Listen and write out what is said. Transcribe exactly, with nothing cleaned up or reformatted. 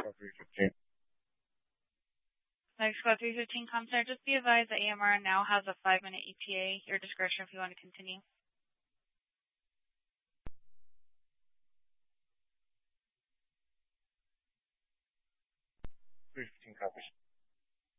three fifteen. Mexico three fifteen Comstar, just be advised that A M R now has a five-minute E T A. Your discretion if you want to continue. three fifteen copies.